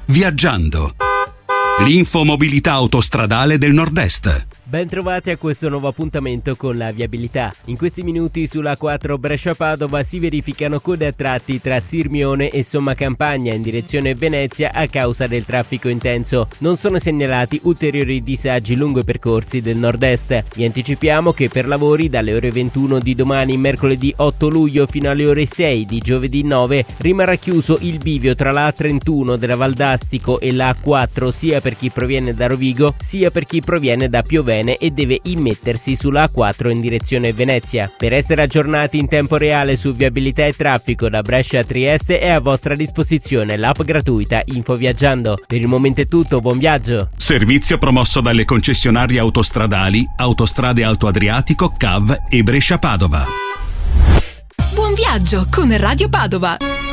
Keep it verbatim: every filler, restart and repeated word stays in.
Viaggiando. L'infomobilità autostradale del Nord-Est. Ben trovati a questo nuovo appuntamento con la viabilità. In questi minuti sulla A quattro Brescia-Padova si verificano code a tratti tra Sirmione e Somma Campagna in direzione Venezia a causa del traffico intenso. Non sono segnalati ulteriori disagi lungo i percorsi del Nord-Est. Vi anticipiamo che per lavori dalle ore ventuno di domani, mercoledì otto luglio, fino alle ore sei di giovedì nove rimarrà chiuso il bivio tra la A trentuno della Valdastico e la A quattro sia per chi proviene da Rovigo sia per chi proviene da Piovene e deve immettersi sulla A quattro in direzione Venezia. Per essere aggiornati in tempo reale su viabilità e traffico da Brescia a Trieste è a vostra disposizione l'app gratuita Info Viaggiando. Per il momento è tutto, buon viaggio! Servizio promosso dalle concessionarie autostradali Autostrade Alto Adriatico, C A V e Brescia Padova. Buon viaggio con Radio Padova!